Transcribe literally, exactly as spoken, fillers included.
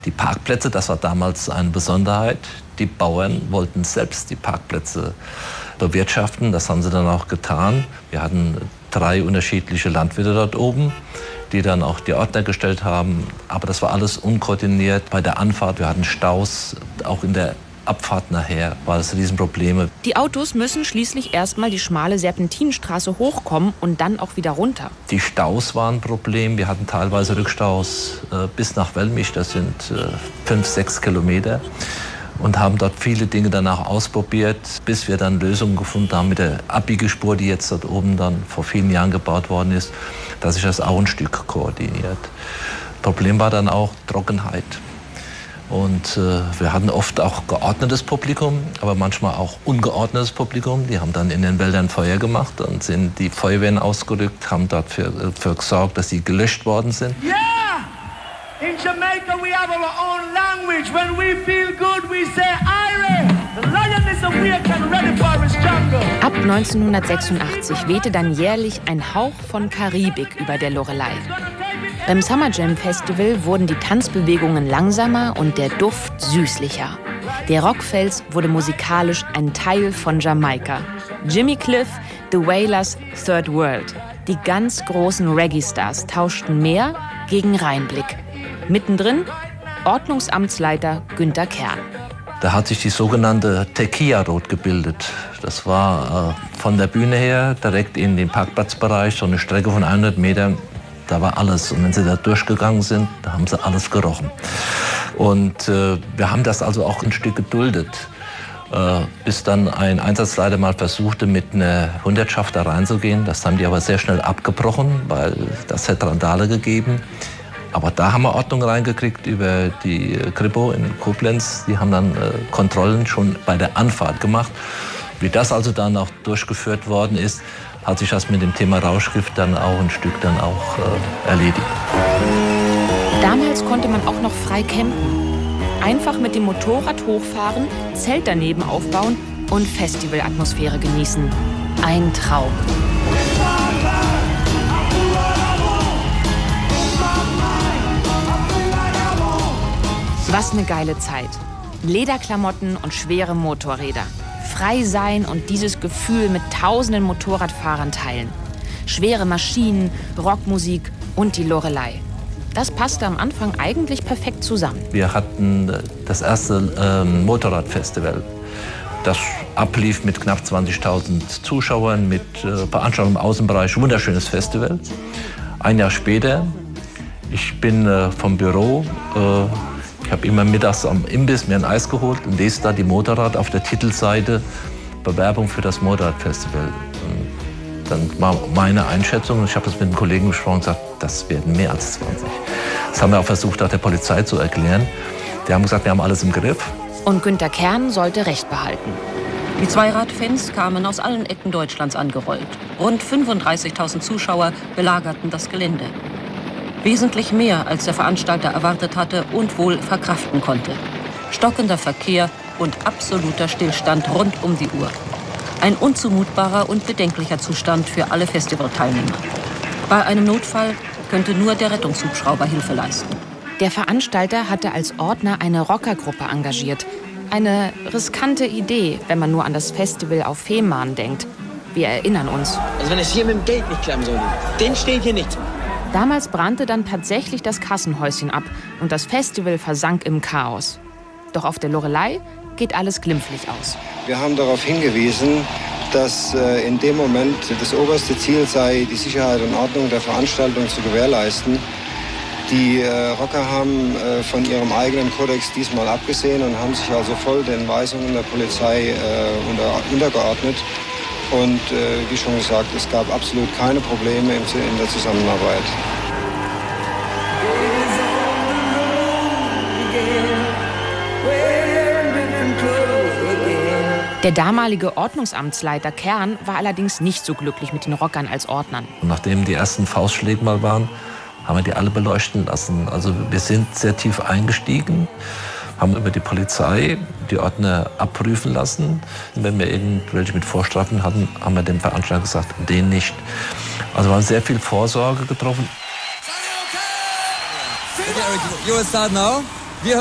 Die Parkplätze, das war damals eine Besonderheit. Die Bauern wollten selbst die Parkplätze bewirtschaften. Das haben sie dann auch getan. Wir hatten drei unterschiedliche Landwirte dort oben, die dann auch die Ordner gestellt haben. Aber das war alles unkoordiniert. Bei der Anfahrt, wir hatten Staus, auch in der Abfahrt nachher war es Riesenprobleme. Die Autos müssen schließlich erstmal die schmale Serpentinenstraße hochkommen und dann auch wieder runter. Die Staus waren ein Problem. Wir hatten teilweise Rückstaus äh, bis nach Wellmich, das sind äh, fünf, sechs Kilometer. Und haben dort viele Dinge danach ausprobiert, bis wir dann Lösungen gefunden haben mit der Abbiegespur, die jetzt dort oben dann vor vielen Jahren gebaut worden ist, dass sich das auch ein Stück koordiniert. Problem war dann auch Trockenheit. Und äh, wir hatten oft auch geordnetes Publikum, aber manchmal auch ungeordnetes Publikum. Die haben dann in den Wäldern Feuer gemacht und sind die Feuerwehren ausgerückt, haben dafür für gesorgt, dass sie gelöscht worden sind. Yeah! In Jamaica we have our own language. When we feel good, we say Ire. The lion is awake and ready for his jungle. Ab neunzehnhundertsechsundachtzig wehte dann jährlich ein Hauch von Karibik über der Loreley. Beim Summer Jam Festival wurden die Tanzbewegungen langsamer und der Duft süßlicher. Der Rockfels wurde musikalisch ein Teil von Jamaika. Jimmy Cliff, The Wailers, Third World. Die ganz großen Reggae-Stars tauschten Meer gegen Rheinblick. Mittendrin Ordnungsamtsleiter Günther Kern. Da hat sich die sogenannte Tequila Road gebildet. Das war äh, von der Bühne her direkt in den Parkplatzbereich, so eine Strecke von hundert Metern. Da war alles. Und wenn sie da durchgegangen sind, da haben sie alles gerochen. Und äh, wir haben das also auch ein Stück geduldet. Äh, bis dann ein Einsatzleiter mal versuchte, mit einer Hundertschaft da reinzugehen. Das haben die aber sehr schnell abgebrochen, weil das hätte Randale gegeben. Aber da haben wir Ordnung reingekriegt über die Kripo in Koblenz. Die haben dann äh, Kontrollen schon bei der Anfahrt gemacht. Wie das also dann auch durchgeführt worden ist, hat sich das mit dem Thema Rauschgift dann auch ein Stück dann auch äh, erledigt. Damals konnte man auch noch frei campen. Einfach mit dem Motorrad hochfahren, Zelt daneben aufbauen und Festivalatmosphäre genießen. Ein Traum. Was eine geile Zeit. Lederklamotten und schwere Motorräder. Frei sein und dieses Gefühl mit tausenden Motorradfahrern teilen. Schwere Maschinen, Rockmusik und die Loreley. Das passte am Anfang eigentlich perfekt zusammen. Wir hatten das erste ähm, Motorradfestival, das ablief mit knapp zwanzigtausend Zuschauern, mit äh, Veranstaltungen im Außenbereich. Wunderschönes Festival. Ein Jahr später, ich bin äh, vom Büro, äh, ich habe immer mittags am Imbiss mir ein Eis geholt und lese da die Motorrad auf der Titelseite, Bewerbung für das Motorradfestival. Und dann war meine Einschätzung, und ich habe das mit einem Kollegen besprochen, und gesagt, das werden mehr als zwanzig. Das haben wir auch versucht, auch der Polizei zu erklären. Die haben gesagt, wir haben alles im Griff. Und Günther Kern sollte Recht behalten. Die Zweiradfans kamen aus allen Ecken Deutschlands angerollt. Rund fünfunddreißigtausend Zuschauer belagerten das Gelände. Wesentlich mehr, als der Veranstalter erwartet hatte und wohl verkraften konnte. Stockender Verkehr und absoluter Stillstand rund um die Uhr. Ein unzumutbarer und bedenklicher Zustand für alle Festivalteilnehmer. Bei einem Notfall könnte nur der Rettungshubschrauber Hilfe leisten. Der Veranstalter hatte als Ordner eine Rockergruppe engagiert. Eine riskante Idee, wenn man nur an das Festival auf Fehmarn denkt. Wir erinnern uns. Also wenn es hier mit dem Geld nicht klappen soll, den steht hier nichts. Damals brannte dann tatsächlich das Kassenhäuschen ab und das Festival versank im Chaos. Doch auf der Loreley geht alles glimpflich aus. Wir haben darauf hingewiesen, dass äh, in dem Moment das oberste Ziel sei, die Sicherheit und Ordnung der Veranstaltung zu gewährleisten. Die äh, Rocker haben äh, von ihrem eigenen Kodex diesmal abgesehen und haben sich also voll den Weisungen der Polizei äh, unter, untergeordnet. Und äh, wie schon gesagt, es gab absolut keine Probleme in der Zusammenarbeit. Der damalige Ordnungsamtsleiter Kern war allerdings nicht so glücklich mit den Rockern als Ordnern. Und nachdem die ersten Faustschläge mal waren, haben wir die alle beleuchten lassen. Also wir sind sehr tief eingestiegen, haben über die Polizei die Ordner abprüfen lassen. Und wenn wir irgendwelche mit Vorstrafen hatten, haben wir dem Veranstalter gesagt, den nicht. Also wir haben sehr viel Vorsorge getroffen. Okay, Eric, you will start now.